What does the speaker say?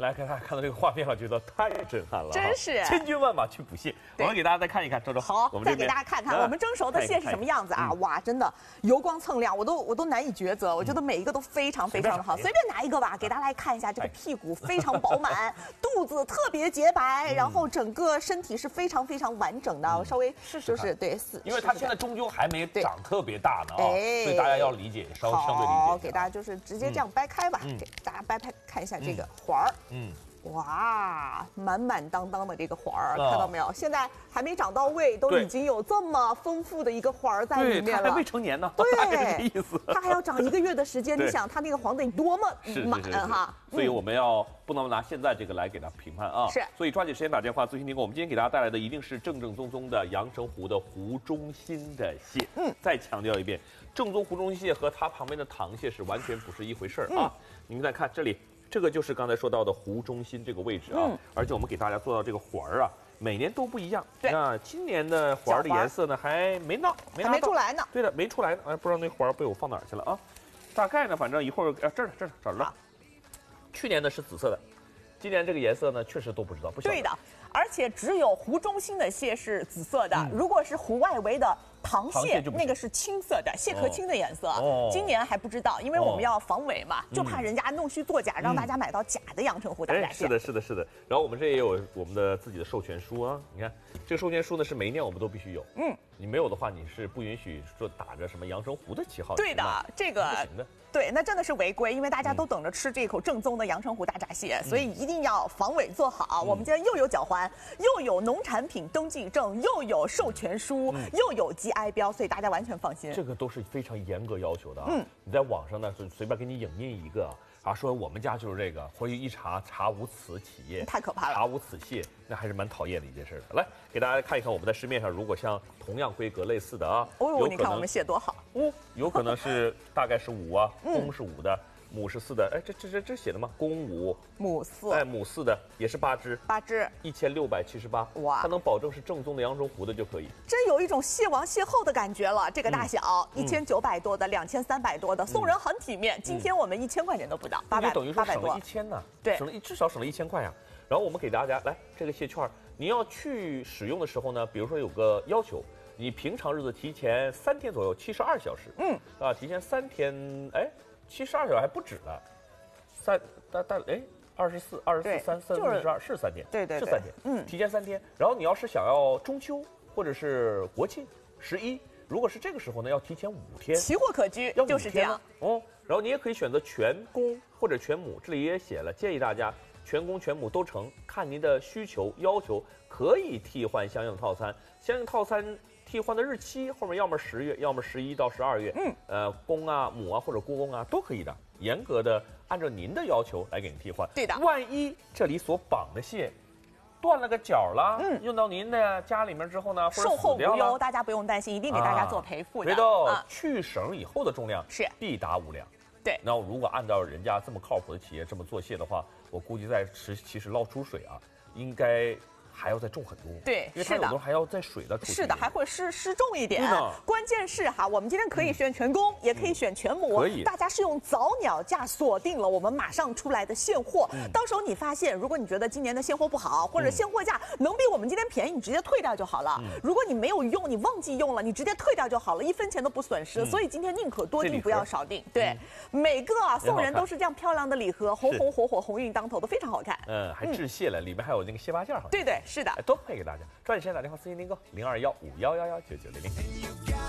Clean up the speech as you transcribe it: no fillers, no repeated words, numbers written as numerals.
来，给大家看到这个画面，我觉得太震撼了， 真是千军万马去捕蟹。我们给大家再看一看，周周， 好， 我们再给大家看看我们蒸熟的蟹是什么样子啊！哇，真的油光锃亮，我都难以抉择。我觉得每一个都非常非常的好，随便拿一个吧，给大家来看一下，这个屁股非常饱满，肚子特别洁白，然后整个身体是非常非常完整的。我稍微就是对， 因为它现在终究还没长特别大呢啊，所以大家要理解，相对理解。 好，给大家就是直接这样掰开吧，给大家掰开看一下这个环儿。哇，满满当当的这个环儿，看到没有？现在还没长到位，都已经有这么丰富的一个环儿在里面了。 它还未成年呢， 对， 意思。 它还要长1个月的时间，你想它那个黄得多么满哈？ 所以我们不能拿现在这个来给它评判啊。 是。 所以抓紧时间打电话咨询订购。我们今天给大家带来的一定是正正宗宗的阳澄湖的湖中心的蟹。再强调一遍，正宗湖中心蟹和它旁边的塘蟹是完全不是一回事啊。你们再看这里。这个就是刚才说到的湖中心这个位置啊，而且我们给大家做到这个环儿啊，每年都不一样。 对， 那今年的环儿的颜色呢还没出来呢。 对的，没出来呢。哎，不知道那环儿被我放哪儿去了啊？大概呢，反正一会儿这儿找着了。去年的是紫色的，今年这个颜色呢确实都不知道，不晓得。 对的，而且只有湖中心的蟹是紫色的，如果是湖外围的。螃蟹那个是青色的，蟹壳青的颜色。今年还不知道，因为我们要防伪嘛，就怕人家弄虚作假，让大家买到假的阳澄湖大闸蟹。 是的。然后我们这也有我们的自己的授权书啊，你看这个授权书呢是每一年我们都必须有。你没有的话，你是不允许说打着什么阳澄湖的旗号。 对的，这个不行的。 对，那真的是违规，因为大家都等着吃这口正宗的阳澄湖大闸蟹，所以一定要防伪做好。我们今天又有脚环，又有农产品登记证，又有授权书，又有 GI 标，所以大家完全放心。 这个都是非常严格要求的啊。你在网上呢，就随便给你影印一个啊，说我们家就是这个，回去一查无此企业， 太可怕了， 查无此蟹，那还是蛮讨厌的一件事的。来，给大家看一看我们在市面上如果像同样规格类似的啊， 你看我们蟹多好， 有可能是大概是5啊，公是5的。母是4的，哎，这写的吗？公5， 母4， 哎，母4的也是8只，1678， 哇， 它能保证是正宗的阳澄湖的就可以。 真有一种蟹王蟹后的感觉了，这个大小，1900多的，2300多的，送人很体面。今天我们1000块钱都不到，800， 等于说省了1000呢， 对， 至少省了1000块呀。然后我们给大家来这个蟹券，你要去使用的时候呢，比如说有个要求，你平常日子提前3天左右，72小时，提前3天，哎。72小时还不止了，24、33、32是3天， 对， 是3天，提前3天。然后你要是想要中秋或者是国庆、11，如果是这个时候呢，要提前5天， 奇货可居，就是这样然后你也可以选择全公或者全母，这里也写了，建议大家全公全母都成，看您的需求要求，可以替换相应套餐，相应套餐。替换的日期后面要么10月，要么11到12月，公啊、母啊或者孤公啊都可以的，严格的按照您的要求来给您替换。 对的， 万一这里所绑的蟹断了个角了，用到您的家里面之后呢，或者售后无忧， 大家不用担心，一定给大家做赔付的。 去省以后的重量是必达5两。 对， 那如果按照人家这么靠谱的企业这么做蟹的话，我估计在其实捞出水啊，应该。还要再重很多， 对， 因为它有的还要再水的出去， 是的，还会失重一点。关键是哈，我们今天可以选全公，也可以选全母， 可以。 大家是用早鸟价锁定了我们马上出来的现货。到时候你发现，如果你觉得今年的现货不好，或者现货价能比我们今天便宜，你直接退掉就好了。如果你没有用，你忘记用了，你直接退掉就好了，1分钱都不损失。所以今天宁可多订，不要少订。对，每个送人都是这样漂亮的礼盒，红红火火，鸿运当头，都非常好看。 还致谢了，里面还有那个蟹八件，好像。 对，是的， 都配给大家。抓紧时间打电话咨询订购，0215111990。